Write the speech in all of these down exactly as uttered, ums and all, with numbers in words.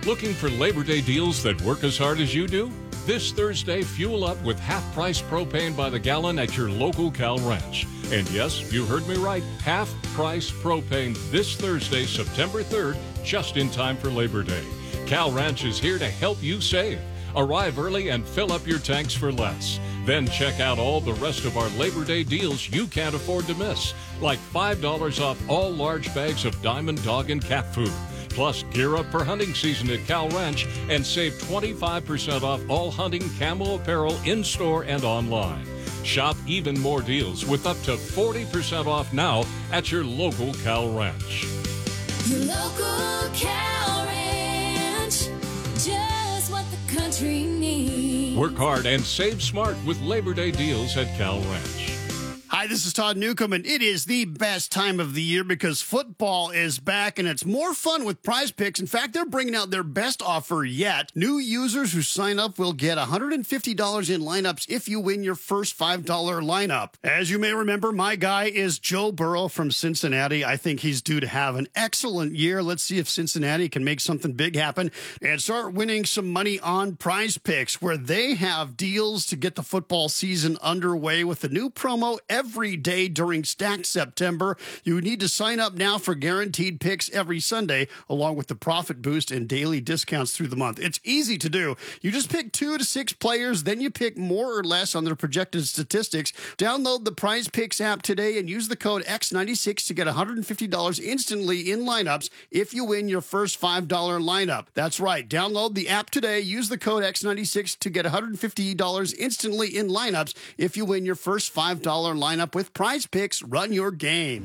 Looking for Labor Day deals that work as hard as you do? This Thursday, fuel up with half-price propane by the gallon at your local Cal Ranch. And yes, you heard me right, half-price propane this Thursday, September third, just in time for Labor Day. Cal Ranch is here to help you save. Arrive early and fill up your tanks for less. Then check out all the rest of our Labor Day deals you can't afford to miss, like five dollars off all large bags of Diamond Dog and Cat Food. Plus, gear up for hunting season at Cal Ranch and save twenty-five percent off all hunting camo apparel in-store and online. Shop even more deals with up to forty percent off now at your local Cal Ranch. Your local Cal Ranch, just what the country needs. Work hard and save smart with Labor Day deals at Cal Ranch. Hi, this is Todd Newcomb, and it is the best time of the year because football is back, and it's more fun with Prize Picks. In fact, they're bringing out their best offer yet. New users who sign up will get one hundred fifty dollars in lineups if you win your first five dollar lineup. As you may remember, my guy is Joe Burrow from Cincinnati. I think he's due to have an excellent year. Let's see if Cincinnati can make something big happen and start winning some money on Prize Picks, where they have deals to get the football season underway with the new promo every day during Stacked September. You need to sign up now for guaranteed picks every Sunday, along with the profit boost and daily discounts through the month. It's easy to do. You just pick two to six players, then you pick more or less on their projected statistics. Download the Prize Picks app today and use the code X ninety-six to get one hundred fifty dollars instantly in lineups if you win your first five dollar lineup. That's right. Download the app today. Use the code X ninety-six to get one hundred fifty dollars instantly in lineups if you win your first five dollar lineup with Prize Picks. Run your game.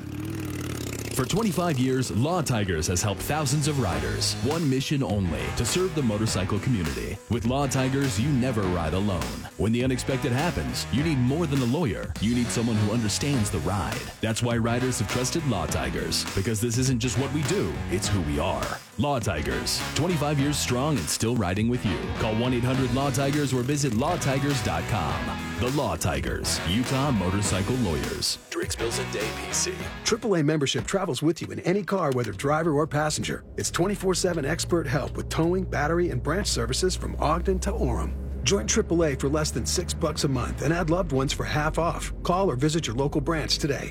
For twenty-five years, Law Tigers has helped thousands of riders. One mission only, to serve the motorcycle community. With Law Tigers, you never ride alone. When the unexpected happens, you need more than a lawyer. You need someone who understands the ride. That's why riders have trusted Law Tigers. Because this isn't just what we do, it's who we are. Law Tigers, twenty-five years strong and still riding with you. Call one eight hundred law tigers or visit law tigers dot com. The Law Tigers, Utah Motorcycle Lawyers. Drix Bilson Day, P C. triple A membership travels with you in any car, whether driver or passenger. It's twenty-four seven expert help with towing, battery, and branch services from Ogden to Orem. Join triple A for less than six bucks a month and add loved ones for half off. Call or visit your local branch today.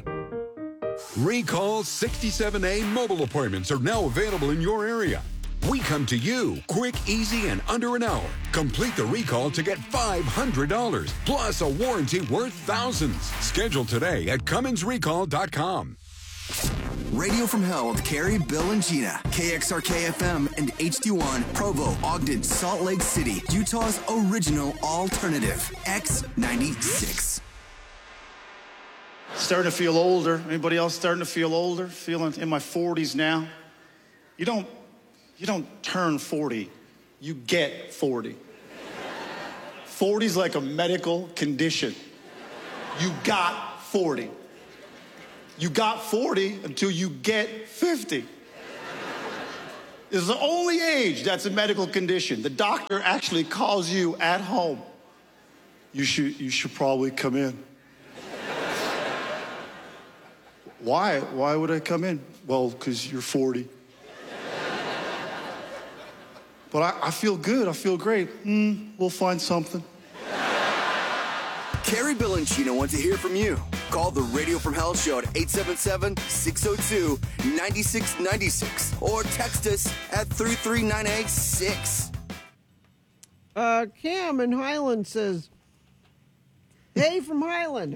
Recall sixty-seven A mobile appointments are now available in your area. We come to you, quick, easy, and under an hour. Complete the recall to get five hundred dollars, plus a warranty worth thousands. Schedule today at Cummins Recall dot com. Radio from Hell with Carrie, Bill, and Gina. K X R K F M and H D one, Provo, Ogden, Salt Lake City. Utah's original alternative. X ninety-six. Starting to feel older. Anybody else starting to feel older? Feeling in my forties now. You don't, you don't turn forty. You get forty. forty's like a medical condition. You got forty. You got forty until you get fifty. It's the only age that's a medical condition. The doctor actually calls you at home. You should, you should probably come in. Why? Why would I come in? Well, because you're forty. But I, I feel good. I feel great. Mm, we'll find something. Carrie, Bill, and Gina want to hear from you. Call the Radio from Hell show at eight seven seven, six oh two, nine six nine six or text us at three three nine eight six. Uh, Cam in Highland says, hey from Highland.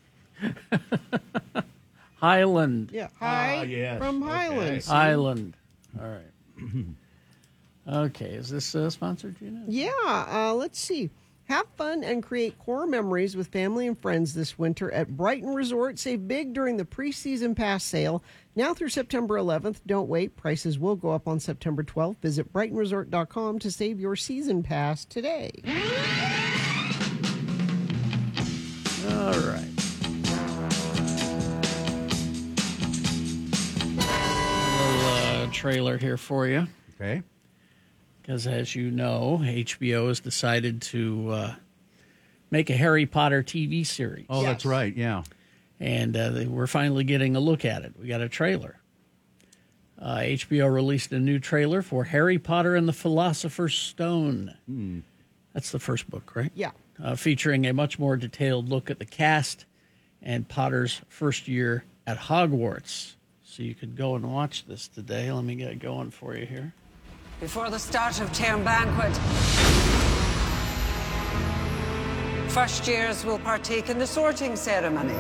Highland. Yeah, hi Ah, yes. from Okay. Highland. Highland. All right. Okay, is this uh, sponsored, Gina? Yeah, uh, let's see. Have fun and create core memories with family and friends this winter at Brighton Resort. Save big during the preseason pass sale. Now through September eleventh. Don't wait. Prices will go up on September twelfth. Visit brighton resort dot com to save your season pass today. All right. A little uh, trailer here for you. Okay. Because as you know, H B O has decided to uh, make a Harry Potter T V series. Oh, yes. That's right, yeah. And uh, they, we're finally getting a look at it. We got a trailer. Uh, H B O released a new trailer for Harry Potter and the Philosopher's Stone. Hmm. That's the first book, right? Yeah. Uh, featuring a much more detailed look at the cast and Potter's first year at Hogwarts. So you could go and watch this today. Let me get it going for you here. Before the start of term banquet, first years will partake in the sorting ceremony.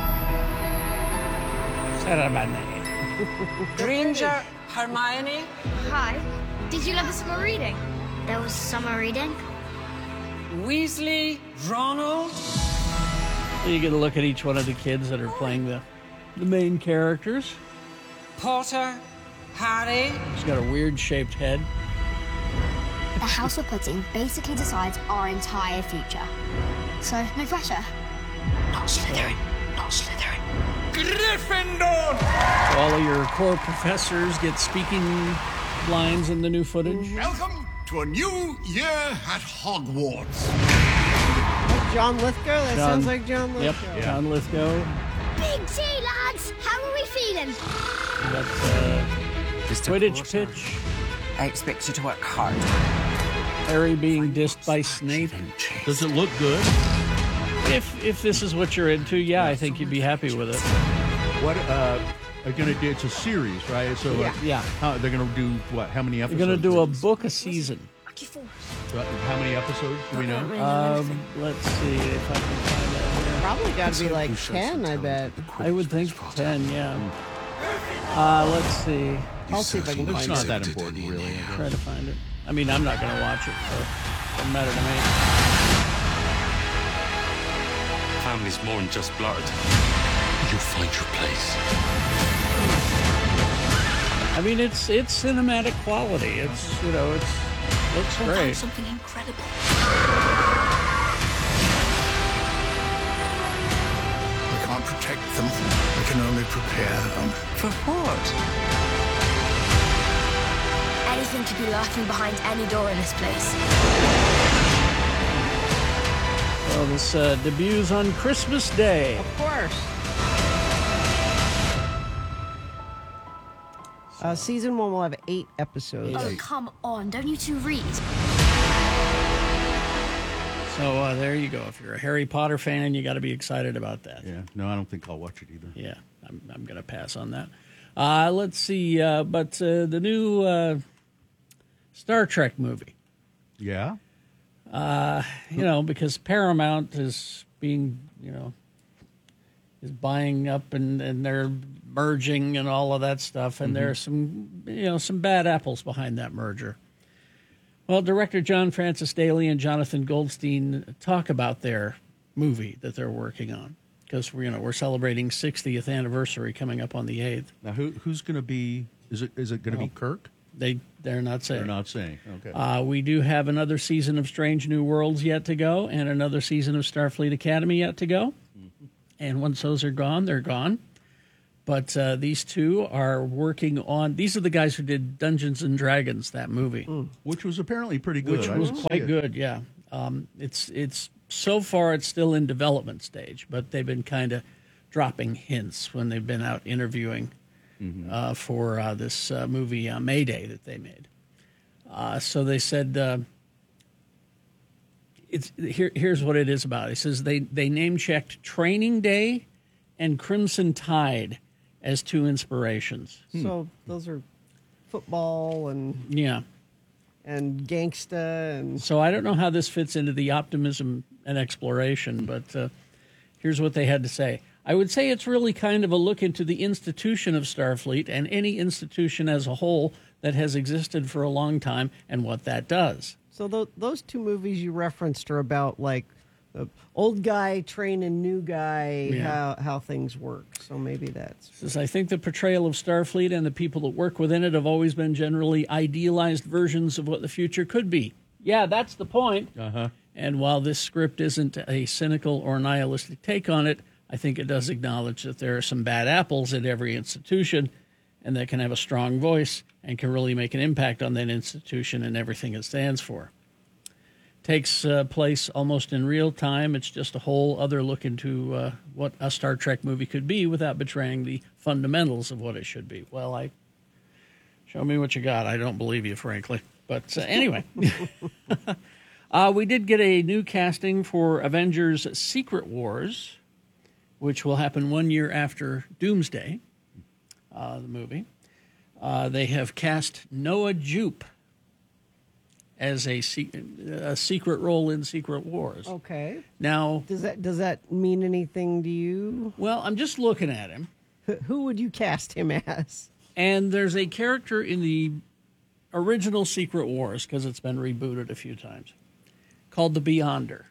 Ceremony. Granger, Hermione. Hi. Did you love the summer reading? There was summer reading? Weasley, Ronald. So you get a look at each one of the kids that are playing the, the main characters. Potter, Harry. He's got a weird-shaped head. The House of Pudding basically decides our entire future. So, no pressure. Not Slytherin. Not Slytherin. Gryffindor! So all of your core professors get speaking lines in the new footage. Welcome to a new year at Hogwarts. John Lithgow? That John- sounds like John Yep, Lithgow. John Lithgow. Big T, lads! How are we feeling? We got uh, Quidditch pitch. I expect you to work hard. Harry being dissed by Snape. Does it look good? If if this is what you're into, yeah, I think you'd be happy with it. What uh, are going to do? It's a series, right? So Yeah. uh, Yeah. How, they're going to do what? How many You're episodes? going to do a book a season. Uh, How many episodes do we know? Um, let's see if I can find out here. Probably got to be like ten, I bet. I would think ten, yeah. Uh, let's see. I'll see if I can It's find not it. that important, really. Try to find it. I mean, I'm not going to watch it, so it doesn't matter to me. Family's more than just blood. You'll find your place. I mean, it's it's cinematic quality. It's, you know, it's looks great. Something incredible. We can't protect them. We can only prepare them. For what? Anything could be lurking behind any door in this place. Well, this uh, debuts on Christmas Day. Of course. Uh, season one will have eight episodes. Oh, come on. Don't you two read? So uh, there you go. If you're a Harry Potter fan, you got to be excited about that. Yeah. No, I don't think I'll watch it either. Yeah, I'm, I'm going to pass on that. Uh, let's see. Uh, but uh, the new uh, Star Trek movie. Yeah. Uh, you know, because Paramount is being, you know, is buying up and, and they're merging and all of that stuff. And Mm-hmm. there's some, you know, some bad apples behind that merger. Well, director John Francis Daly and Jonathan Goldstein talk about their movie that they're working on. Because, you know, we're celebrating sixtieth anniversary coming up on the eighth. Now, who who's going to be? Is it is it going to Well, be Kirk? They they're not saying. They're not saying. Okay. Uh, we do have another season of Strange New Worlds yet to go, and another season of Starfleet Academy yet to go. Mm-hmm. And once those are gone, they're gone. But uh, these two are working on. These are the guys who did Dungeons and Dragons, that movie, Which was apparently pretty good. which I was didn't see quite it. good. Yeah, um, it's it's so far it's still in development stage, but they've been kind of dropping hints when they've been out interviewing uh, for uh, this uh, movie uh, Mayday that they made. Uh, so they said, uh, it's here. Here's what it is about. He says they they name checked Training Day and Crimson Tide as two inspirations. So those are football and Yeah. and gangsta and So I don't know how this fits into the optimism and exploration, but uh, here's what they had to say. I would say it's really kind of a look into the institution of Starfleet and any institution as a whole that has existed for a long time and what that does. So th- those two movies you referenced are about like the old guy training new guy, Yeah. how how things work. So maybe that's Says, I think the portrayal of Starfleet and the people that work within it have always been generally idealized versions of what the future could be. Yeah, that's the point. Uh-huh. And while this script isn't a cynical or nihilistic take on it, I think it does acknowledge that there are some bad apples at every institution and that can have a strong voice and can really make an impact on that institution and everything it stands for. Takes uh, place almost in real time. It's just a whole other look into uh, what a Star Trek movie could be without betraying the fundamentals of what it should be. Well, I Show me what you got. I don't believe you, frankly. But uh, anyway, uh, we did get a new casting for Avengers Secret Wars, which will happen one year after Doomsday, uh, the movie. Uh, they have cast Noah Jupe as a, se- a secret role in Secret Wars. Okay. Now, does that does that mean anything to you? Well, I'm just looking at him. Who would you cast him as? And there's a character in the original Secret Wars, because it's been rebooted a few times, called the Beyonder.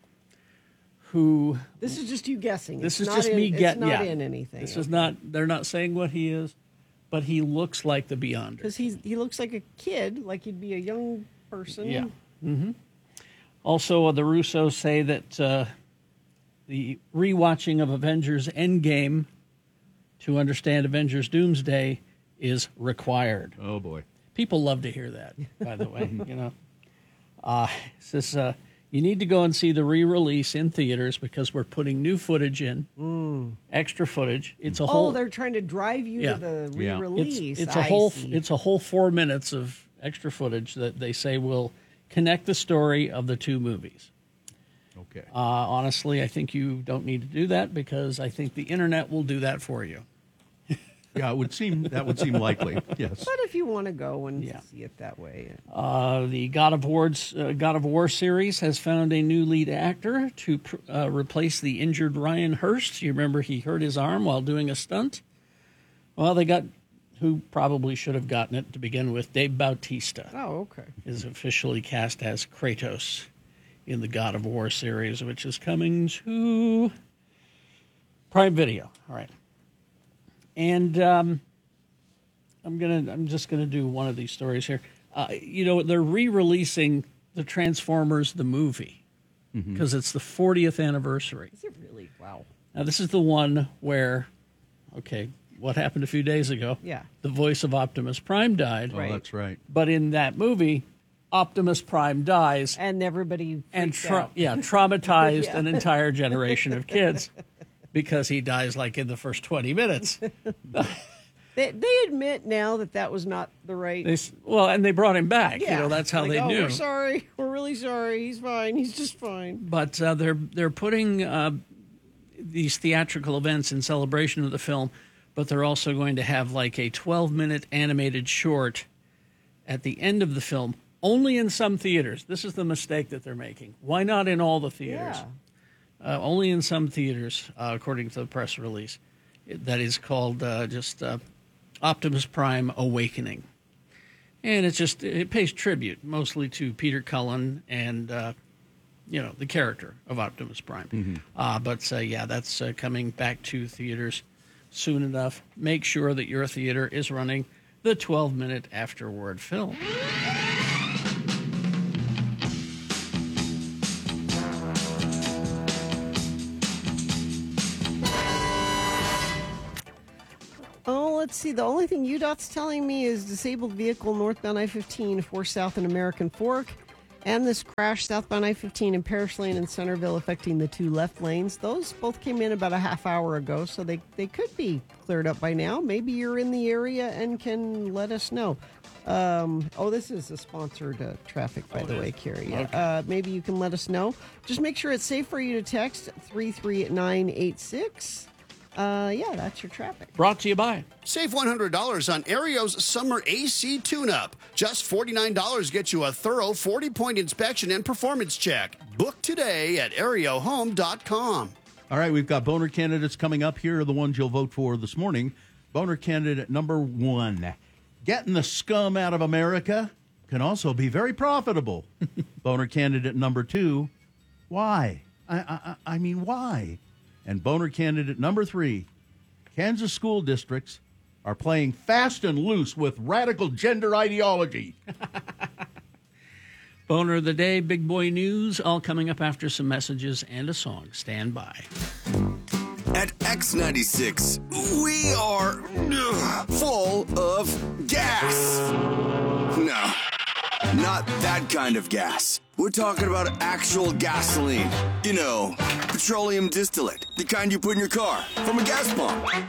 Who? This is just you guessing. This It's is not just in, me getting. It's not yeah. in anything. This okay. is not. They're not saying what he is, but he looks like the Beyonder. Because he's he looks like a kid, like he'd be a young person. Yeah. Mm-hmm. Also, uh, the Russos say that uh, the rewatching of Avengers Endgame to understand Avengers Doomsday is required. Oh boy, people love to hear that. By the way, you know, uh, it says uh, you need to go and see the re-release in theaters because we're putting new footage in, mm. extra footage. It's a oh, whole. they're trying to drive you yeah. to the Yeah. re-release. It's, it's a I whole. see. It's a whole four minutes of extra footage that they say will connect the story of the two movies. Okay. Uh, honestly, I think you don't need to do that because I think the internet will do that for you. Yeah, it would seem that would seem likely. Yes. But if you want to go and Yeah. see it that way, Uh, the God of War's uh, God of War series has found a new lead actor to pr- uh, replace the injured Ryan Hurst. You remember he hurt his arm while doing a stunt? Well, they got who probably should have gotten it to begin with. Dave Bautista. Oh, okay. Is officially cast as Kratos in the God of War series, which is coming to Prime Video. All right. And um, I'm gonna. I'm just gonna do one of these stories here. Uh, you know, they're re-releasing the Transformers the movie because it's the fortieth anniversary. Is it really? Wow. Now this is the one where, okay, what happened a few days ago? Yeah. The voice of Optimus Prime died. Oh, that's right. But in that movie, Optimus Prime dies, and everybody and freaked tra- out. yeah, traumatized Yeah. an entire generation of kids. Because he dies like in the first twenty minutes. They, they admit now that that was not the right. They, s- well, and they brought him back. Yeah. You know, that's how Like, they oh, knew. We're sorry. We're really sorry. He's fine. He's just fine. But uh, they're they're putting uh, these theatrical events in celebration of the film, but they're also going to have like a twelve minute animated short at the end of the film, only in some theaters. This is the mistake that they're making. Why not in all the theaters? Yeah. Uh, only in some theaters, uh, according to the press release. It, that is called uh, just uh, Optimus Prime Awakening. And it's just, it pays tribute mostly to Peter Cullen and, uh, you know, the character of Optimus Prime. Mm-hmm. Uh, but, uh, yeah, that's uh, coming back to theaters soon enough. Make sure that your theater is running the twelve minute afterward film. Oh, let's see. The only thing U DOT's telling me is disabled vehicle northbound I fifteen, four south in American Fork, and this crash southbound I fifteen in Parish Lane and Centerville affecting the two left lanes. Those both came in about a half hour ago, so they, they could be cleared up by now. Maybe you're in the area and can let us know. Um, oh, this is a sponsored uh, traffic, by Oh, the it way, is? Carrie. Yeah. Okay. Uh, maybe you can let us know. Just make sure it's safe for you to text three three nine eight six. Uh, yeah, that's your traffic. Brought to you by. Save one hundred dollars on Aereo's summer A C tune-up. Just forty-nine dollars gets you a thorough forty-point inspection and performance check. Book today at aereo home dot com. All right, we've got boner candidates coming up. Here are the ones you'll vote for this morning. Boner candidate number one. Getting the scum out of America can also be very profitable. Boner candidate number two. Why? I, I, I mean, why? And boner candidate number three. Kansas school districts are playing fast and loose with radical gender ideology. Boner of the day, big boy news, all coming up after some messages and a song. Stand by. At X ninety-six, we are ugh, full of gas. No, not that kind of gas. We're talking about actual gasoline. You know, petroleum distillate, the kind you put in your car from a gas pump.